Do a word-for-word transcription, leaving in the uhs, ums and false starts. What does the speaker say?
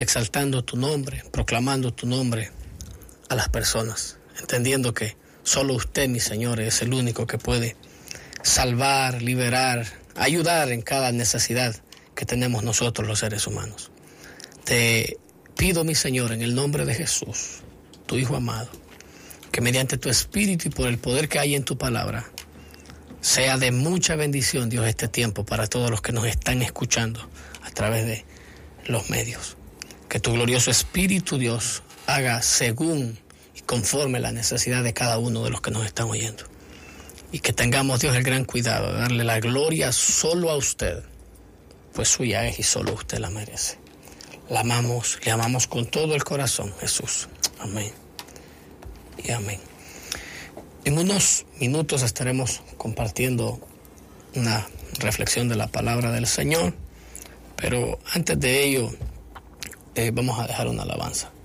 exaltando tu nombre, proclamando tu nombre a las personas, entendiendo que solo usted, mi Señor, es el único que puede salvar, liberar, ayudar en cada necesidad que tenemos nosotros los seres humanos. Te pido, mi Señor, en el nombre de Jesús, tu Hijo amado, que mediante tu Espíritu y por el poder que hay en tu palabra, sea de mucha bendición, Dios, este tiempo para todos los que nos están escuchando a través de los medios. Que tu glorioso Espíritu, Dios, haga según y conforme la necesidad de cada uno de los que nos están oyendo. Y que tengamos, Dios, el gran cuidado de darle la gloria solo a usted, pues suya es y solo usted la merece. La amamos, le amamos con todo el corazón, Jesús. Amén y amén. En unos minutos estaremos compartiendo una reflexión de la palabra del Señor, pero antes de ello eh, vamos a dejar una alabanza.